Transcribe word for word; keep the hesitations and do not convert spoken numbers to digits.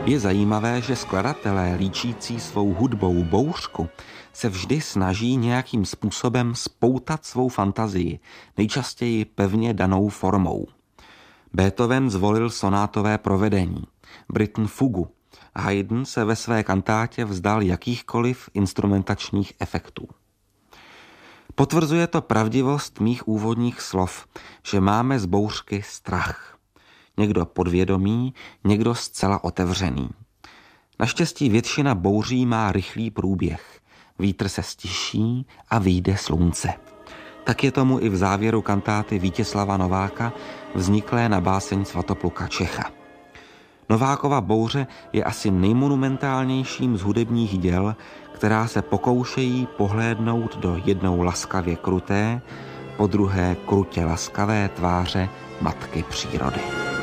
Je zajímavé, že skladatelé líčící svou hudbou bouřku se vždy snaží nějakým způsobem spoutat svou fantazii, nejčastěji pevně danou formou. Beethoven zvolil sonátové provedení, Britten fugu. Haydn se ve své kantátě vzdal jakýchkoliv instrumentačních efektů. Potvrzuje to pravdivost mých úvodních slov, že máme z bouřky strach. Někdo podvědomý, někdo zcela otevřený. Naštěstí většina bouří má rychlý průběh. Vítr se stiší a vyjde slunce. Tak je tomu i v závěru kantáty Vítězslava Nováka, vzniklé na báseň Svatopluka Čecha. Novákova bouře je asi nejmonumentálnějším z hudebních děl, která se pokoušejí pohlédnout do jednou laskavě kruté, po druhé krutě laskavé tváře matky přírody.